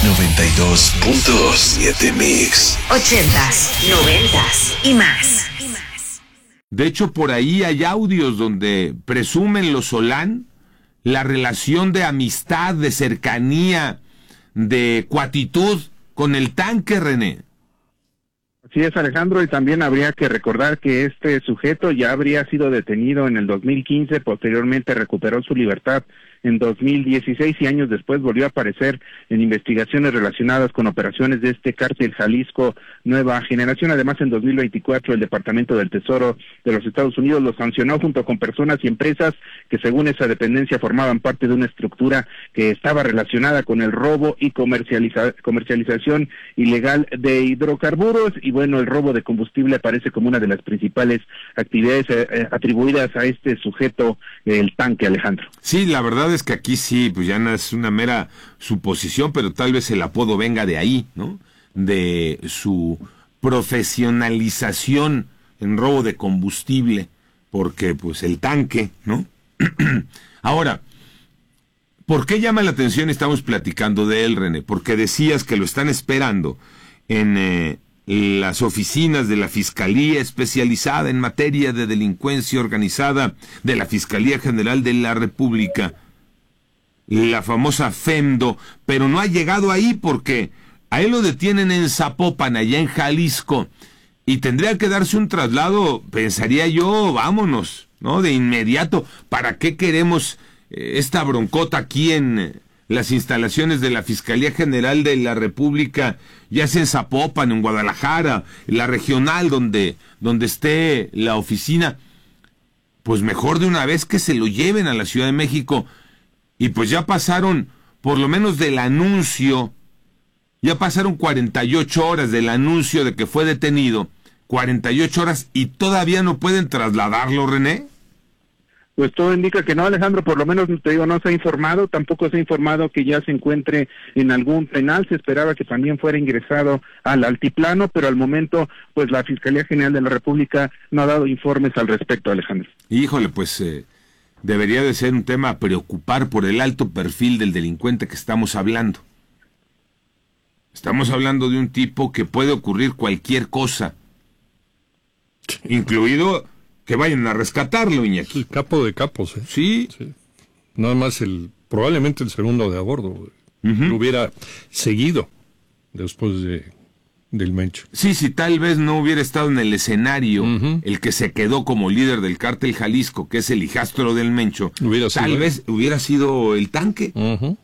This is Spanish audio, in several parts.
92.7 Mix. 80s, 90s y más. De hecho, por ahí hay audios donde presumen los Solán la relación de amistad, de cercanía, de cuatitud con el tanque, René. Así es, Alejandro, y también habría que recordar que este sujeto ya habría sido detenido en el 2015, posteriormente recuperó su libertad en 2016 y años después volvió a aparecer en investigaciones relacionadas con operaciones de este cártel Jalisco Nueva Generación. Además, en 2024 el Departamento del Tesoro de los Estados Unidos lo sancionó junto con personas y empresas que según esa dependencia formaban parte de una estructura que estaba relacionada con el robo y comercialización ilegal de hidrocarburos. Y bueno, el robo de combustible aparece como una de las principales actividades atribuidas a este sujeto, el tanque, Alejandro. Sí, la verdad es que aquí sí, pues ya no es una mera suposición, pero tal vez el apodo venga de ahí, ¿no? De su profesionalización en robo de combustible, porque pues el tanque, ¿no? Ahora, ¿por qué llama la atención? Estamos platicando de él, René, porque decías que lo están esperando en las oficinas de la Fiscalía Especializada en Materia de Delincuencia Organizada de la Fiscalía General de la República, la famosa FEMDO, pero no ha llegado ahí porque a él lo detienen en Zapopan, allá en Jalisco, y tendría que darse un traslado, pensaría yo, vámonos, ¿no? De inmediato. ¿Para qué queremos esta broncota aquí en las instalaciones de la Fiscalía General de la República, ya sea en Zapopan, en Guadalajara, en la regional donde esté la oficina? Pues mejor de una vez que se lo lleven a la Ciudad de México. Y pues ya pasaron, por lo menos del anuncio, ya pasaron 48 horas del anuncio de que fue detenido, 48 horas, y todavía no pueden trasladarlo, René. Pues todo indica que no, Alejandro, por lo menos te digo, no se ha informado, tampoco se ha informado que ya se encuentre en algún penal. Se esperaba que también fuera ingresado al altiplano, pero al momento, pues la Fiscalía General de la República no ha dado informes al respecto, Alejandro. Híjole, pues debería de ser un tema a preocupar por el alto perfil del delincuente que estamos hablando. Estamos hablando de un tipo que puede ocurrir cualquier cosa, incluido que vayan a rescatarlo, Iñaki. El capo de capos, ¿eh? Sí. Sí. Nada más probablemente el segundo de a bordo lo hubiera seguido después del Mencho. Sí, si tal vez no hubiera estado en el escenario el que se quedó como líder del cártel Jalisco, que es el hijastro del Mencho, tal vez hubiera sido el tanque.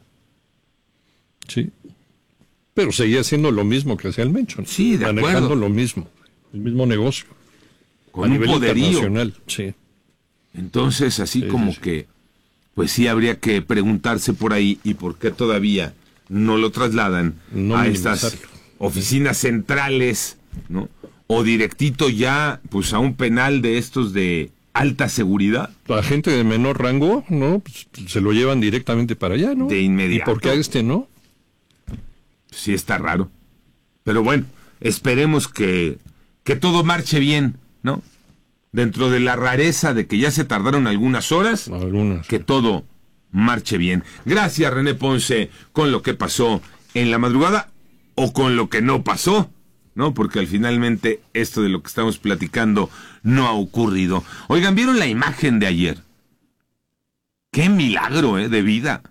Sí. Pero seguía haciendo lo mismo que hacía el Mencho, ¿no? Sí, de acuerdo. Manejando lo mismo, el mismo negocio. Con un poderío. Sí. Entonces, así como que, pues sí habría que preguntarse por ahí, ¿y por qué todavía no lo trasladan a estas oficinas centrales, ¿no? O directito ya, pues a un penal de estos de alta seguridad. La gente de menor rango, ¿no? Pues, se lo llevan directamente para allá, ¿no? De inmediato. ¿Y por qué a este no? Sí está raro. Pero bueno, esperemos que todo marche bien, ¿no? Dentro de la rareza de que ya se tardaron algunas horas, que todo marche bien. Gracias, René Ponce, con lo que pasó en la madrugada o con lo que no pasó, ¿no? Porque finalmente esto de lo que estamos platicando no ha ocurrido. Oigan, ¿vieron la imagen de ayer? ¡Qué milagro, de vida!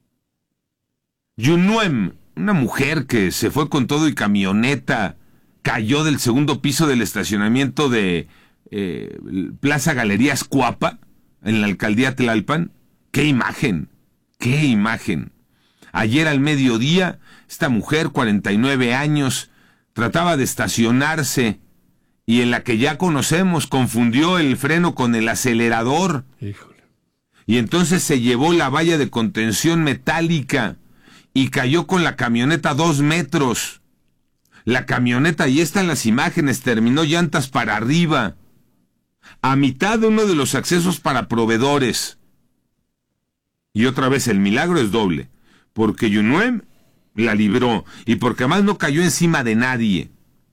Yunuem, una mujer que se fue con todo y camioneta, cayó del segundo piso del estacionamiento de Plaza Galerías Cuapa, en la alcaldía Tlalpan. ¡Qué imagen! ¡Qué imagen! Ayer al mediodía, esta mujer, 49 años, trataba de estacionarse y en la que ya conocemos, confundió el freno con el acelerador. Híjole. Y entonces se llevó la valla de contención metálica y cayó con la camioneta 2 metros. La camioneta, y están las imágenes, terminó llantas para arriba, a mitad de uno de los accesos para proveedores. Y otra vez el milagro es doble, porque Yunuem la libró y porque además no cayó encima de nadie.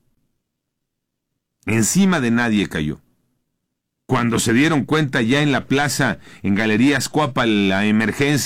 Encima de nadie cayó. Cuando se dieron cuenta ya en la plaza, en Galerías Cuapa, la emergencia